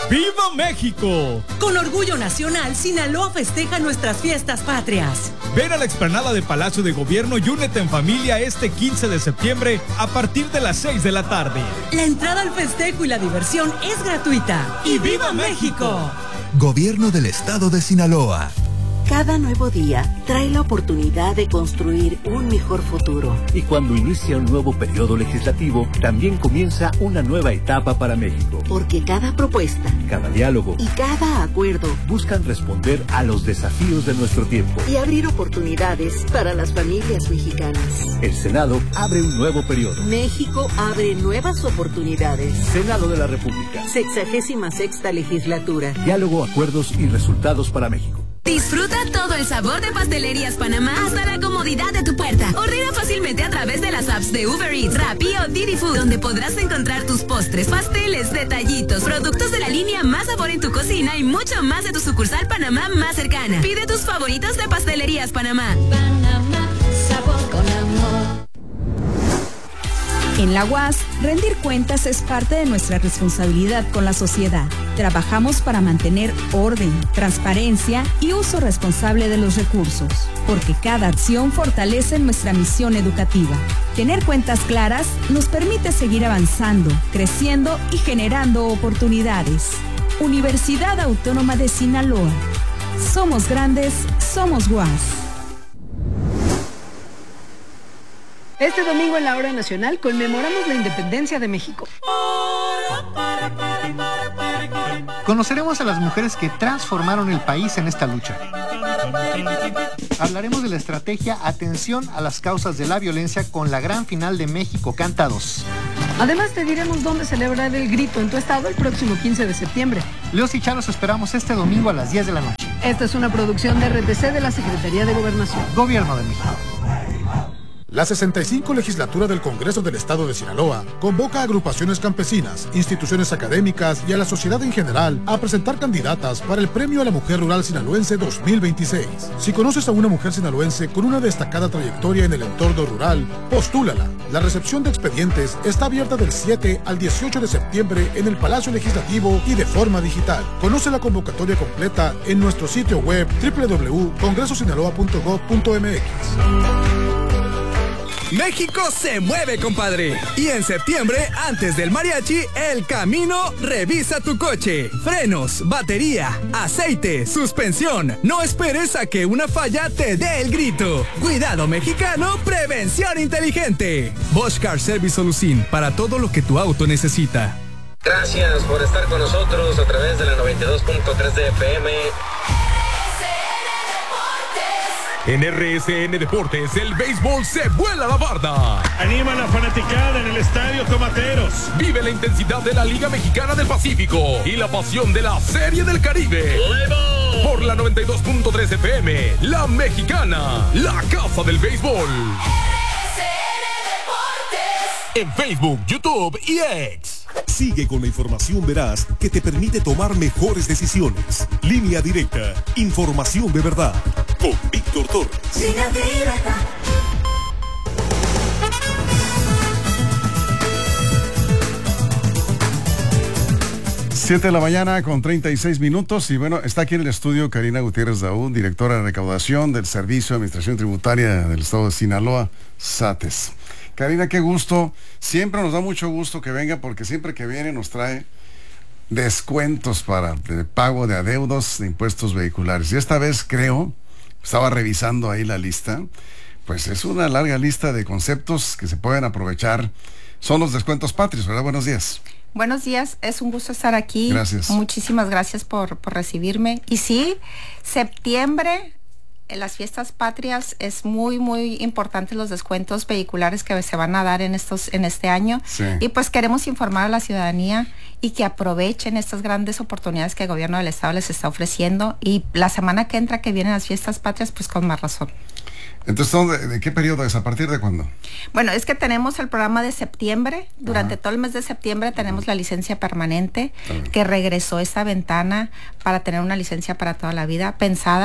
¡Viva México! Con orgullo nacional, Sinaloa festeja nuestras fiestas patrias. Ven a la explanada de Palacio de Gobierno y únete en familia este 15 de septiembre a partir de las 6 de la tarde. La entrada al festejo y la diversión es gratuita. ¡Y viva México! Gobierno del Estado de Sinaloa. Cada nuevo día trae la oportunidad de construir un mejor futuro. Y cuando inicia un nuevo periodo legislativo, también comienza una nueva etapa para México. Porque cada propuesta, cada diálogo y cada acuerdo buscan responder a los desafíos de nuestro tiempo y abrir oportunidades para las familias mexicanas. El Senado abre un nuevo periodo. México abre nuevas oportunidades. Senado de la República. 66ª legislatura. Diálogo, acuerdos y resultados para México. Disfruta todo el sabor de Pastelerías Panamá hasta la comodidad de tu puerta. Ordena fácilmente a través de las apps de Uber Eats, Rappi o Didi Food, donde podrás encontrar tus postres, pasteles, detallitos, productos de la línea Más Sabor en tu cocina y mucho más de tu sucursal Panamá más cercana. Pide tus favoritos de Pastelerías Panamá. Panamá, sabor con amor. En la UAS, rendir cuentas es parte de nuestra responsabilidad con la sociedad. Trabajamos para mantener orden, transparencia y uso responsable de los recursos, porque cada acción fortalece nuestra misión educativa. Tener cuentas claras nos permite seguir avanzando, creciendo y generando oportunidades. Universidad Autónoma de Sinaloa. Somos grandes, somos UAS. Este domingo en la Hora Nacional conmemoramos la independencia de México. Conoceremos a las mujeres que transformaron el país en esta lucha. Hablaremos de la estrategia Atención a las causas de la violencia con la gran final de México Canta 2. Además te diremos dónde celebrar el grito en tu estado el próximo 15 de septiembre. Leos y Charos esperamos este domingo a las 10 de la noche. Esta es una producción de RTC de la Secretaría de Gobernación. Gobierno de México. La 65 legislatura del Congreso del Estado de Sinaloa convoca a agrupaciones campesinas, instituciones académicas y a la sociedad en general a presentar candidatas para el Premio a la Mujer Rural Sinaloense 2026. Si conoces a una mujer sinaloense con una destacada trayectoria en el entorno rural, postúlala. La recepción de expedientes está abierta del 7 al 18 de septiembre en el Palacio Legislativo y de forma digital. Conoce la convocatoria completa en nuestro sitio web www.congresosinaloa.gov.mx. México se mueve, compadre. Y en septiembre, antes del mariachi, El Camino revisa tu coche. Frenos, batería, aceite, suspensión. No esperes a que una falla te dé el grito. Cuidado mexicano, prevención inteligente. Bosch Car Service Solución, para todo lo que tu auto necesita. Gracias por estar con nosotros a través de la 92.3 de FM. En RSN Deportes, el béisbol se vuela la barda. Anima la fanaticada en el Estadio Tomateros. Vive la intensidad de la Liga Mexicana del Pacífico y la pasión de la Serie del Caribe. Por la 92.3 FM, La Mexicana, la casa del béisbol. RSN Deportes. En Facebook, YouTube y X. Sigue con la información veraz que te permite tomar mejores decisiones. Línea Directa, información de verdad. Con Víctor Torres. Línea Directa. 7 de la mañana con 36 minutos y bueno, está aquí en el estudio Karina Gutiérrez Daú, directora de recaudación del Servicio de Administración Tributaria del Estado de Sinaloa, SATES. Karina, qué gusto, siempre nos da mucho gusto que venga porque siempre que viene nos trae descuentos para el pago de adeudos de impuestos vehiculares. Y esta vez creo, estaba revisando ahí la lista, pues es una larga lista de conceptos que se pueden aprovechar. Son los descuentos patrios, ¿verdad? Buenos días. Buenos días, es un gusto estar aquí. Gracias. Muchísimas gracias por recibirme. Y sí, septiembre, en las fiestas patrias, es muy, muy importante los descuentos vehiculares que se van a dar en este año. Sí. Y pues queremos informar a la ciudadanía y que aprovechen estas grandes oportunidades que el gobierno del estado les está ofreciendo. Y la semana que entra, que vienen las fiestas patrias, pues con más razón. Entonces, ¿de qué periodo es? ¿A partir de cuándo? Bueno, es que tenemos el programa de septiembre. Durante todo el mes de septiembre tenemos la licencia permanente, que regresó esta ventana para tener una licencia para toda la vida, pensada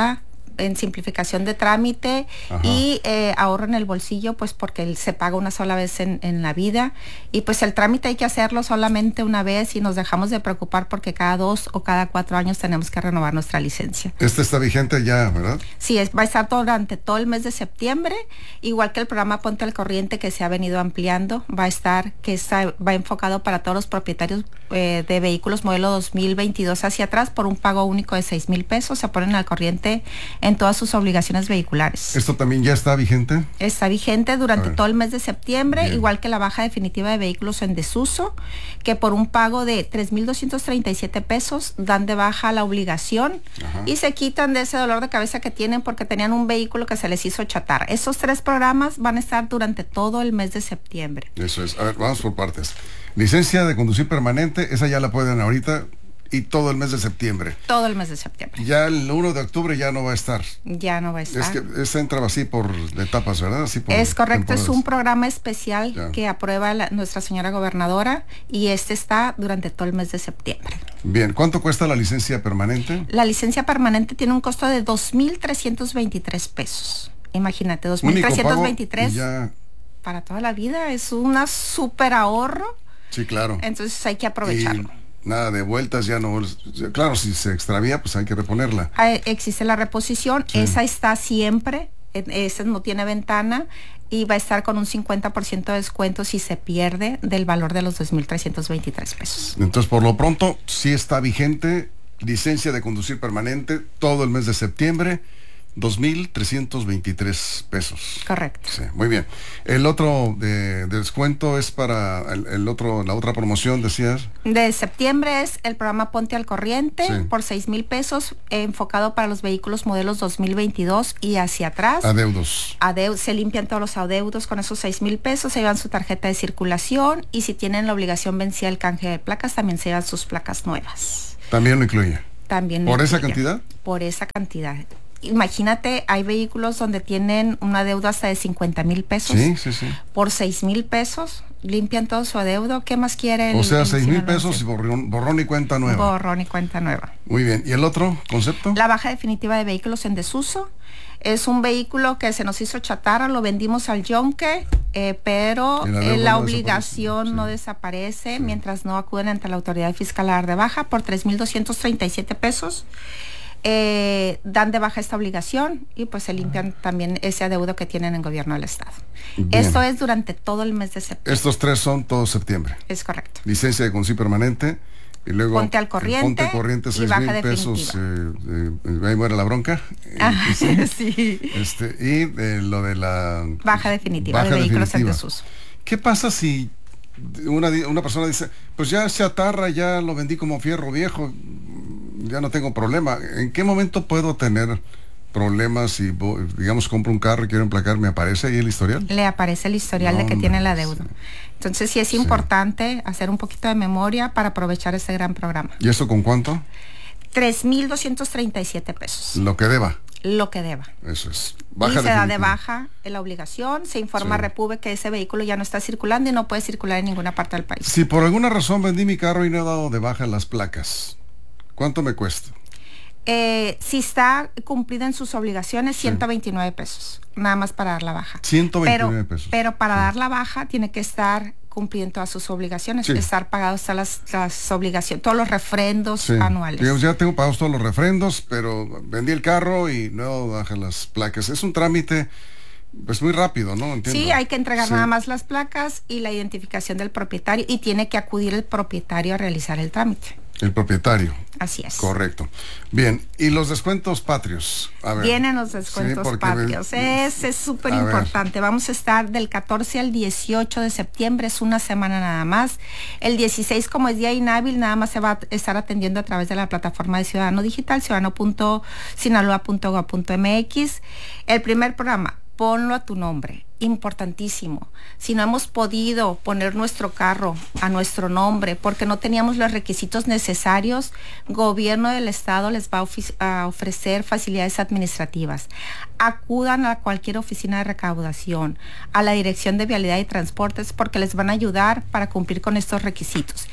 en simplificación de trámite y ahorro en el bolsillo, pues porque se paga una sola vez en la vida, y pues el trámite hay que hacerlo solamente una vez y nos dejamos de preocupar porque cada 2 o cada 4 años tenemos que renovar nuestra licencia. Este está vigente ya, ¿verdad? Sí, va a estar durante todo el mes de septiembre, igual que el programa Ponte al Corriente, que se ha venido ampliando, va enfocado para todos los propietarios de vehículos modelo 2022 hacia atrás por un pago único de 6,000 pesos. Se ponen al corriente en todas sus obligaciones vehiculares. ¿Esto también ya está vigente? Está vigente durante todo el mes de septiembre, igual que la baja definitiva de vehículos en desuso, que por un pago de 3,237 pesos dan de baja la obligación y se quitan de ese dolor de cabeza que tienen porque tenían un vehículo que se les hizo chatarra. Esos 3 programas van a estar durante todo el mes de septiembre. Eso es. A ver, vamos por partes. Licencia de conducir permanente, esa ya la pueden ahorita y todo el mes de septiembre. Todo el mes de septiembre. Ya el 1 de octubre ya no va a estar. Ya no va a estar. Es que esta entra así por etapas, ¿verdad? Así por es correcto, temporadas. es un programa especial que aprueba nuestra señora gobernadora y está durante todo el mes de septiembre. Bien, ¿cuánto cuesta la licencia permanente? La licencia permanente tiene un costo de 2,323 pesos. Imagínate, 2,323 para toda la vida, es una súper ahorro. Sí, claro. Entonces hay que aprovecharlo. Nada de vueltas, ya no. Claro, si se extravía, pues hay que reponerla. Existe la reposición, esa está siempre, esa no tiene ventana y va a estar con un 50% de descuento si se pierde del valor de los 2,323 pesos. Entonces, por lo pronto, sí está vigente, licencia de conducir permanente, todo el mes de septiembre. 2,323 pesos. Correcto. Sí, muy bien. El otro de descuento es para la otra promoción, decías. De septiembre es el programa Ponte al Corriente por 6,000 pesos, enfocado para los vehículos modelos 2022 y hacia atrás. Adeudos. Se limpian todos los adeudos con esos 6,000 pesos, se llevan su tarjeta de circulación y si tienen la obligación vencida el canje de placas, también se llevan sus placas nuevas. También lo incluye. También. ¿Por esa cantidad? Por esa cantidad. Imagínate, hay vehículos donde tienen una deuda hasta de 50,000 pesos. Sí. Por 6,000 pesos limpian todo su adeudo. ¿Qué más quieren? O sea, 6,000 pesos y borrón y cuenta nueva. Borrón y cuenta nueva. Muy bien. ¿Y el otro concepto? La baja definitiva de vehículos en desuso. Es un vehículo que se nos hizo chatarra, lo vendimos al yonque, pero la obligación no desaparece mientras no acuden ante la autoridad fiscal a dar de baja por 3,237 pesos. Dan de baja esta obligación y pues se limpian también ese adeudo que tienen en gobierno del estado. Bien. Esto es durante todo el mes de septiembre. Estos 3 son todo septiembre. Es correcto. Licencia de conducir permanente y luego Ponte al Corriente, 6,000 pesos, ahí muere la bronca. Sí. Y lo de la baja definitiva de vehículos en desuso. ¿Qué pasa si una persona dice, pues ya se atarra, ya lo vendí como fierro viejo, ya no tengo problema? ¿En qué momento puedo tener problemas si, digamos, compro un carro y quiero emplacar? ¿Me aparece ahí el historial? Le aparece el historial de que tiene la deuda. Entonces sí es importante hacer un poquito de memoria para aprovechar este gran programa. ¿Y eso con cuánto? 3,237 pesos. Lo que deba. Lo que deba. Eso es. Y se da de baja en la obligación, se informa a Repube que ese vehículo ya no está circulando y no puede circular en ninguna parte del país. Si por alguna razón vendí mi carro y no he dado de baja las placas, ¿cuánto me cuesta? Si está cumplida en sus obligaciones, 129 pesos, nada más para dar la baja. 129 pesos. Pero para dar la baja tiene que estar cumpliendo todas sus obligaciones, estar pagados todas las obligaciones, todos los refrendos anuales. Digamos, ya tengo pagados todos los refrendos, pero vendí el carro y no baja las placas. Es un trámite pues muy rápido, ¿no? Entiendo. Sí, hay que entregar nada más las placas y la identificación del propietario y tiene que acudir el propietario a realizar el trámite. El propietario. Así es. Correcto. Bien, ¿y los descuentos patrios? A ver. Vienen los descuentos patrios. Ese es súper importante. Vamos a estar del 14 al 18 de septiembre, es una semana nada más. El 16, como es día inhábil, nada más se va a estar atendiendo a través de la plataforma de Ciudadano Digital, ciudadano.sinaloa.gov.mx. El primer programa, ponlo a tu nombre. importantísimo. Si no hemos podido poner nuestro carro a nuestro nombre porque no teníamos los requisitos necesarios, gobierno del estado les va a ofrecer facilidades administrativas. Acudan a cualquier oficina de recaudación, a la Dirección de Vialidad y Transportes, porque les van a ayudar para cumplir con estos requisitos.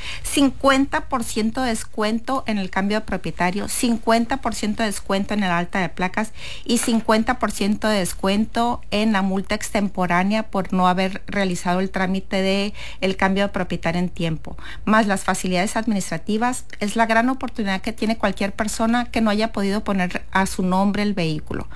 50% de descuento en el cambio de propietario, 50% de descuento en el alta de placas y 50% de descuento en la multa extemporánea por no haber realizado el trámite de el cambio de propietario en tiempo. Más las facilidades administrativas, es la gran oportunidad que tiene cualquier persona que no haya podido poner a su nombre el vehículo.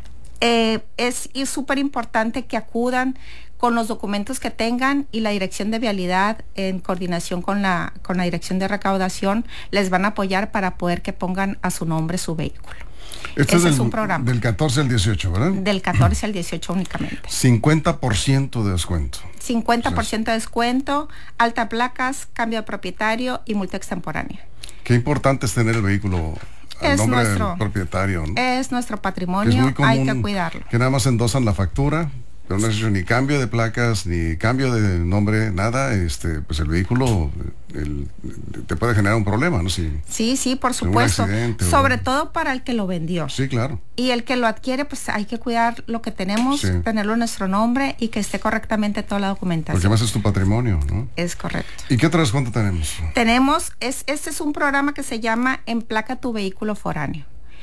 Es súper importante que acudan con los documentos que tengan, y la Dirección de Vialidad, en coordinación con la Dirección de Recaudación, les van a apoyar para poder que pongan a su nombre su vehículo. Este es un programa. Del 14 al 18, ¿verdad? Del 14 al 18 únicamente. 50% de descuento. 50% de descuento, alta placas, cambio de propietario y multa extemporánea. Qué importante es tener el vehículo al nombre del propietario, ¿no? Es nuestro patrimonio, hay que cuidarlo. Que nada más endosan la factura, pero no es hecho ni cambio de placas, ni cambio de nombre, nada. Pues el vehículo te puede generar un problema, ¿no? Sí, por supuesto. Sobre todo para el que lo vendió. Sí, claro. Y el que lo adquiere, pues hay que cuidar lo que tenemos, tenerlo en nuestro nombre y que esté correctamente toda la documentación. Porque además es tu patrimonio, ¿no? Es correcto. ¿Y qué otro descuento tenemos? Este es un programa que se llama Emplaca tu vehículo foráneo.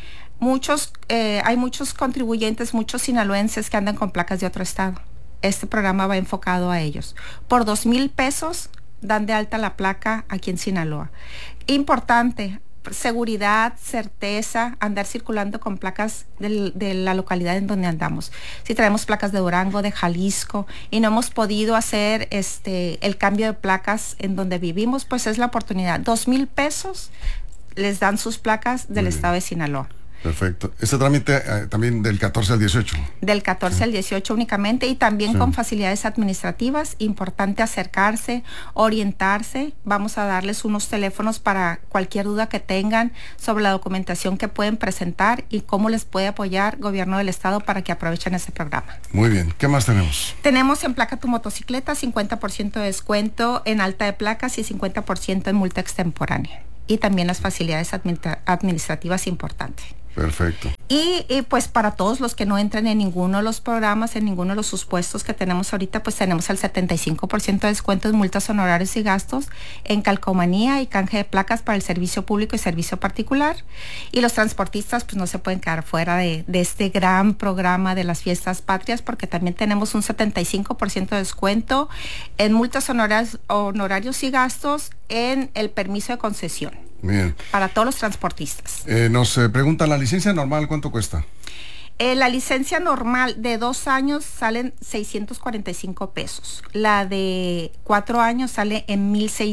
Hay muchos contribuyentes, muchos sinaloenses que andan con placas de otro estado. Este programa va enfocado a ellos. Por 2,000 pesos dan de alta la placa aquí en Sinaloa. Importante, seguridad, certeza, andar circulando con placas de la localidad en donde andamos. Si traemos placas de Durango, de Jalisco, y no hemos podido hacer el cambio de placas en donde vivimos, pues es la oportunidad. 2,000 pesos les dan sus placas del estado de Sinaloa. Perfecto. Este trámite también del 14 al 18. Del 14 al 18 únicamente, y también con facilidades administrativas. Importante acercarse, orientarse. Vamos a darles unos teléfonos para cualquier duda que tengan sobre la documentación que pueden presentar y cómo les puede apoyar Gobierno del Estado para que aprovechen ese programa. Muy bien. ¿Qué más tenemos? Tenemos Emplaca tu motocicleta, 50% de descuento en alta de placas y 50% en multa extemporánea. Y también las facilidades administrativas importantes. Perfecto. Y pues para todos los que no entran en ninguno de los programas, en ninguno de los supuestos que tenemos ahorita, pues tenemos el 75% de descuento en multas, honorarios y gastos en calcomanía y canje de placas para el servicio público y servicio particular. Y los transportistas pues no se pueden quedar fuera de este gran programa de las fiestas patrias, porque también tenemos un 75% de descuento en multas, honorarios y gastos en el permiso de concesión. Bien. Para todos los transportistas. Nos pregunta, ¿la licencia normal cuánto cuesta? La licencia normal de 2 años salen 645 pesos. La de 4 años sale en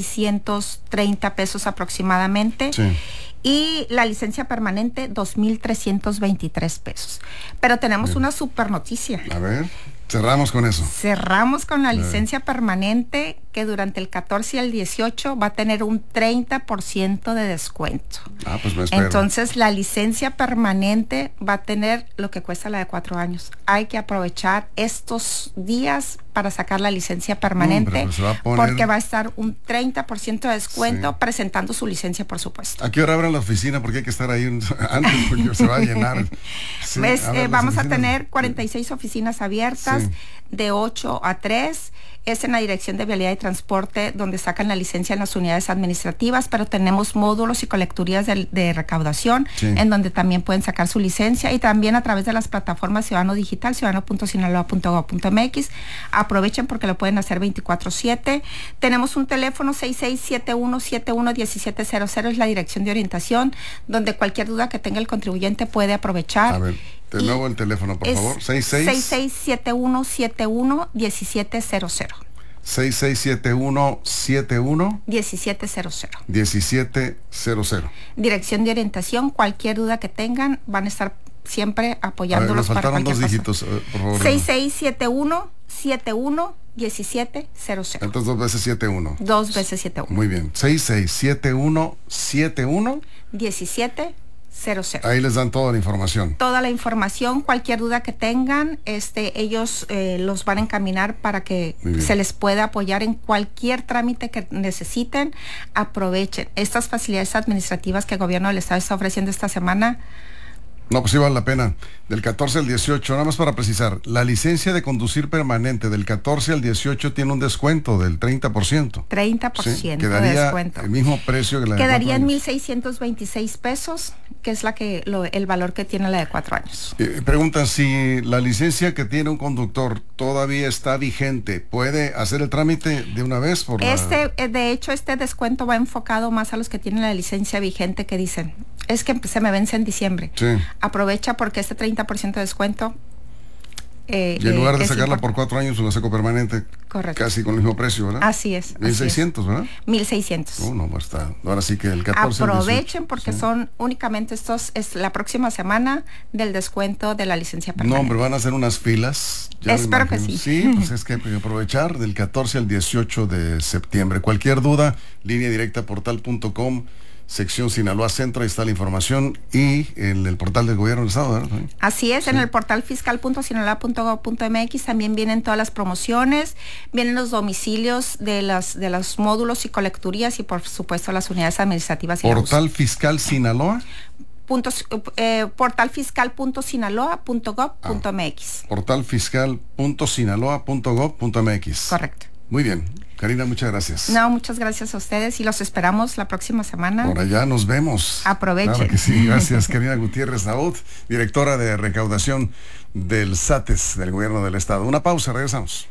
1,630 pesos aproximadamente. Sí. Y la licencia permanente, 2,323 pesos. Pero tenemos una super noticia. A ver, cerramos con eso. Cerramos con la licencia permanente, que durante el 14 y el 18 va a tener un 30% de descuento. Pues me espero. Entonces la licencia permanente va a tener lo que cuesta la de 4 años. Hay que aprovechar estos días para sacar la licencia permanente, porque va a estar un 30% de descuento presentando su licencia, por supuesto. ¿A qué hora abren la oficina? Porque hay que estar ahí antes, porque se va a llenar. Vamos a tener 46 oficinas abiertas de 8 a 3. Es en la Dirección de Vialidad y Transporte donde sacan la licencia en las unidades administrativas, pero tenemos módulos y colecturías de recaudación en donde también pueden sacar su licencia, y también a través de las plataformas Ciudadano Digital, ciudadano.sinaloa.gov.mx. Aprovechen porque lo pueden hacer 24/7. Tenemos un teléfono 6671711700, es la dirección de orientación, donde cualquier duda que tenga el contribuyente puede aprovechar. A ver, de nuevo el teléfono, por favor. 6671711700. 6671711700. Dirección de orientación, cualquier duda que tengan, van a estar siempre apoyándolos para cualquier cosa. Nos faltaron 2 dígitos, por favor. 6671711700. Entonces 2 veces 71. 2 veces 71. Muy bien. 667171 1700. 00. Ahí les dan toda la información. Toda la información, cualquier duda que tengan, ellos los van a encaminar para que se les pueda apoyar en cualquier trámite que necesiten. Aprovechen estas facilidades administrativas que el gobierno del estado está ofreciendo esta semana. No, pues sí vale la pena. Del 14 al 18, nada más para precisar, la licencia de conducir permanente del 14 al 18 tiene un descuento del 30%. 30% sí, de descuento. El mismo precio que la de 4 años. Quedaría en 1,626 pesos, que es el valor que tiene la de 4 años. Preguntan si la licencia que tiene un conductor todavía está vigente. ¿Puede hacer el trámite de una vez? De hecho, este descuento va enfocado más a los que tienen la licencia vigente, que dicen, es que se me vence en diciembre. Sí. Aprovecha porque este 30% de descuento... y en lugar de sacarla por 4 años, la saco permanente. Correcto. Casi con el mismo precio, ¿verdad? Así es. 1,600, ¿verdad? 1,600. No, pues está. Ahora sí que el 14 aprovechen 18, porque son únicamente es la próxima semana del descuento de la licencia permanente. No, hombre, van a hacer unas filas. Espero que sí. Sí, pues es que hay que aprovechar del 14 al 18 de septiembre. Cualquier duda, línea directa portal.com. Sección Sinaloa Centro, ahí está la información, y en el portal del gobierno del estado, ¿verdad? Así es, sí. En el portal fiscal.sinaloa.gov.mx también vienen todas las promociones, vienen los domicilios de los módulos y colecturías y por supuesto las unidades administrativas. ¿Portal Fiscal Sinaloa? Portalfiscal.sinaloa.gov.mx. Portalfiscal.sinaloa.gov.mx. Correcto. Muy bien. Karina, muchas gracias. No, muchas gracias a ustedes y los esperamos la próxima semana. Por allá nos vemos. Aprovechen. Claro que sí, gracias Karina Gutiérrez Daud, directora de recaudación del SATES del gobierno del estado. Una pausa, regresamos.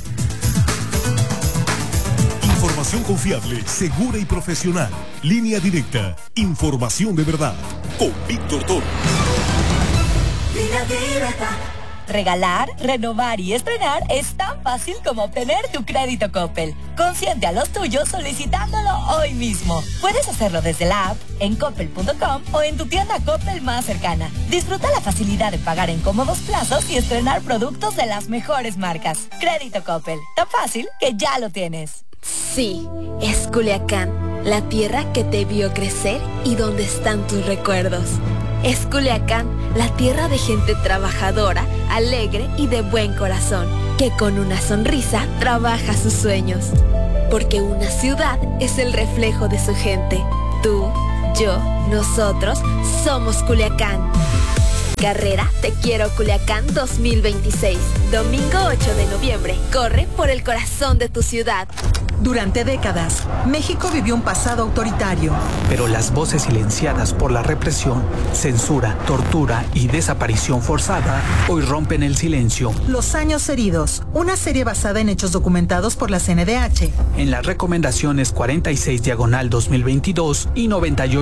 Información confiable, segura y profesional. Línea directa. Información de verdad. Con Víctor Toro. Línea directa. Regalar, renovar y estrenar es tan fácil como obtener tu crédito Coppel. Consiente a los tuyos solicitándolo hoy mismo. Puedes hacerlo desde la app, en coppel.com o en tu tienda Coppel más cercana. Disfruta la facilidad de pagar en cómodos plazos y estrenar productos de las mejores marcas. Crédito Coppel, tan fácil que ya lo tienes. Sí, es Culiacán, la tierra que te vio crecer y donde están tus recuerdos. Es Culiacán, la tierra de gente trabajadora, alegre y de buen corazón, que con una sonrisa trabaja sus sueños. Porque una ciudad es el reflejo de su gente. Tú, yo, nosotros somos Culiacán. Carrera Te Quiero Culiacán 2026. Domingo 8 de noviembre. Corre por el corazón de tu ciudad. Durante décadas, México vivió un pasado autoritario. Pero las voces silenciadas por la represión, censura, tortura y desaparición forzada hoy rompen el silencio. Los años heridos, una serie basada en hechos documentados por la CNDH. En las recomendaciones 46/2022 y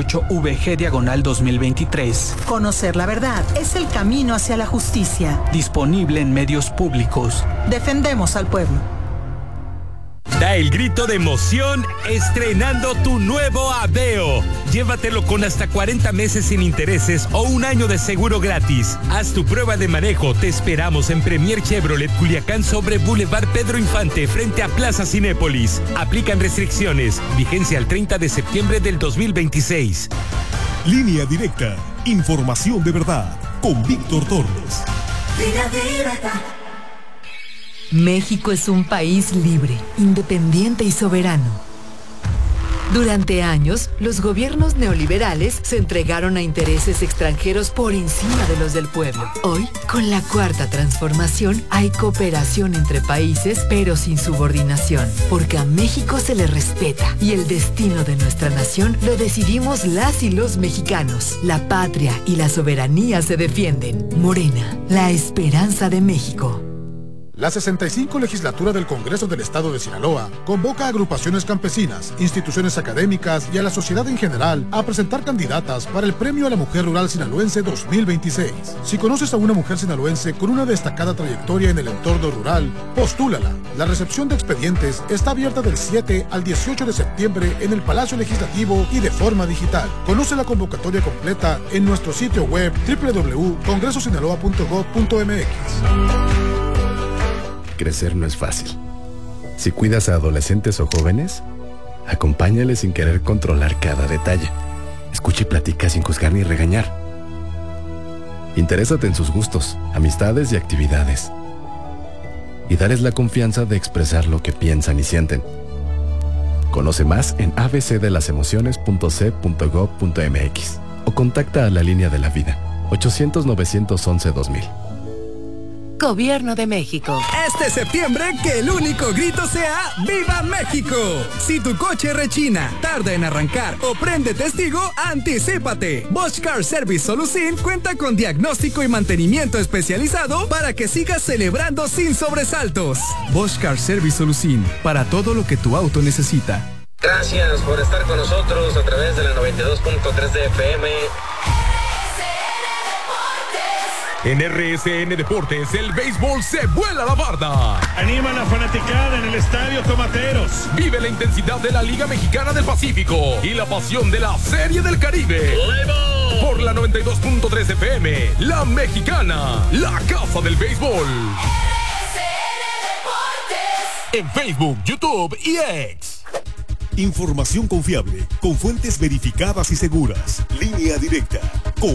98/VG/2023. Conocer la verdad es el camino hacia la justicia. Disponible en medios públicos. Defendemos al pueblo. Da el grito de emoción estrenando tu nuevo Aveo. Llévatelo con hasta 40 meses sin intereses o un año de seguro gratis. Haz tu prueba de manejo. Te esperamos en Premier Chevrolet Culiacán sobre Boulevard Pedro Infante frente a Plaza Cinépolis. Aplican restricciones. Vigencia al 30 de septiembre del 2026. Línea directa. Información de verdad. Con Víctor Torres. Línea directa. México es un país libre, independiente y soberano. Durante años, los gobiernos neoliberales se entregaron a intereses extranjeros por encima de los del pueblo. Hoy, con la Cuarta Transformación, hay cooperación entre países, pero sin subordinación, porque a México se le respeta y el destino de nuestra nación lo decidimos las y los mexicanos. La patria y la soberanía se defienden. Morena, la esperanza de México. La 65 legislatura del Congreso del Estado de Sinaloa convoca a agrupaciones campesinas, instituciones académicas y a la sociedad en general a presentar candidatas para el Premio a la Mujer Rural Sinaloense 2026. Si conoces a una mujer sinaloense con una destacada trayectoria en el entorno rural, postúlala. La recepción de expedientes está abierta del 7 al 18 de septiembre en el Palacio Legislativo y de forma digital. Conoce la convocatoria completa en nuestro sitio web www.congresosinaloa.gov.mx. Crecer no es fácil. Si cuidas a adolescentes o jóvenes, acompáñales sin querer controlar cada detalle. escucha y platica sin juzgar ni regañar. Interésate en sus gustos, amistades y actividades. Y dales la confianza de expresar lo que piensan y sienten. Conoce más en abcdelasemociones.c.gov.mx o contacta a la Línea de la Vida, 800-911-2000. Gobierno de México. Este septiembre, que el único grito sea ¡Viva México! Si tu coche rechina, tarda en arrancar o prende testigo, anticípate. Bosch Car Service Solución cuenta con diagnóstico y mantenimiento especializado para que sigas celebrando sin sobresaltos. Bosch Car Service Solución, para todo lo que tu auto necesita. Gracias por estar con nosotros a través de la 92.3 de FM. En RSN Deportes, el béisbol se vuela la barda. Anima a la fanaticada en el Estadio Tomateros. Vive la intensidad de la Liga Mexicana del Pacífico y la pasión de la Serie del Caribe. Por la 92.3 FM, La Mexicana, la casa del béisbol. En Facebook, YouTube y X. Información confiable, con fuentes verificadas y seguras. Línea Directa.